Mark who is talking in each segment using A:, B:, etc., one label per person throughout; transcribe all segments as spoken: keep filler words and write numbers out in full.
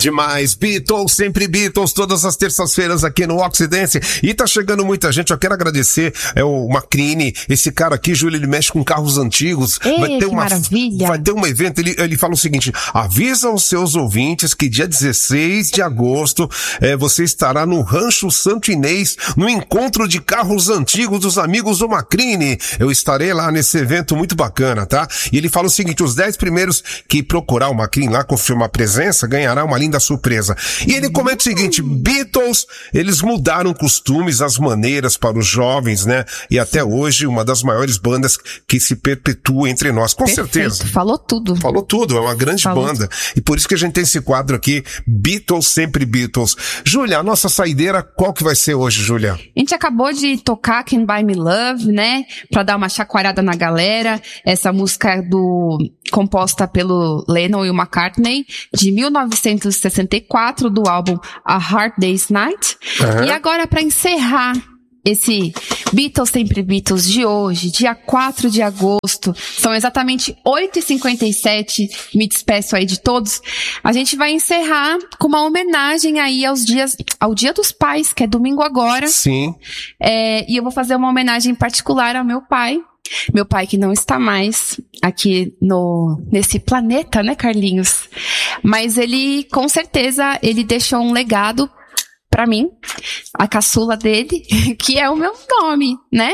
A: Demais, Beatles, sempre Beatles, todas as terças-feiras aqui no Oxidance. E tá chegando muita gente, eu quero agradecer é o Macrini, esse cara aqui, Júlio, ele mexe com carros antigos.
B: Ei,
A: vai ter
B: que
A: uma,
B: maravilha.
A: vai ter um evento, ele, ele fala o seguinte: avisa aos seus ouvintes que dia dezesseis de agosto é, você estará no Rancho Santo Inês, no encontro de carros antigos dos amigos do Macrini. Eu estarei lá nesse evento muito bacana, tá? E ele fala o seguinte: os dez primeiros que procurar o Macrini lá, confirmar a presença, ganhará uma linda surpresa. E ele comenta o seguinte: Beatles, eles mudaram costumes, as maneiras para os jovens, né? E até hoje, uma das maiores bandas que se perpetua entre nós. Com
B: Perfeito,
A: certeza.
B: falou tudo.
A: Falou tudo, é uma grande
B: Falou
A: banda. E por isso que a gente tem esse quadro aqui, Beatles, sempre Beatles. Júlia, a nossa saideira, qual que vai ser hoje, Júlia?
B: A gente acabou de tocar Can't Buy Me Love, né? Pra dar uma chacoalhada na galera. Essa música do, composta pelo Lennon e o McCartney, de mil novecentos e sessenta e quatro, do álbum A Hard Day's Night.
A: Uhum.
B: E agora, pra encerrar esse Beatles Sempre Beatles de hoje, dia quatro de agosto, são exatamente oito e cinquenta e sete, me despeço aí de todos. A gente vai encerrar com uma homenagem aí aos dias, ao Dia dos Pais, que é domingo agora.
A: Sim.
B: É, e eu vou fazer uma homenagem particular ao meu pai. Meu pai que não está mais aqui no, nesse planeta, né, Carlinhos? Mas ele, com certeza, ele deixou um legado pra mim, a caçula dele, que é o meu nome, né?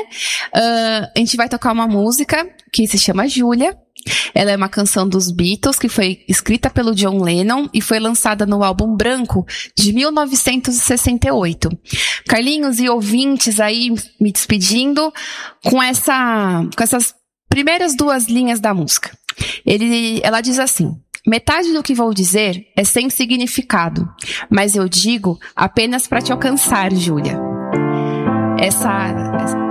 B: Uh, a gente vai tocar uma música que se chama Júlia. Ela é uma canção dos Beatles, que foi escrita pelo John Lennon e foi lançada no álbum Branco de mil novecentos e sessenta e oito. Carlinhos e ouvintes aí me despedindo com essa, com essas primeiras duas linhas da música. Ele, ela diz assim: metade do que vou dizer é sem significado, mas eu digo apenas para te alcançar, Júlia. Essa... essa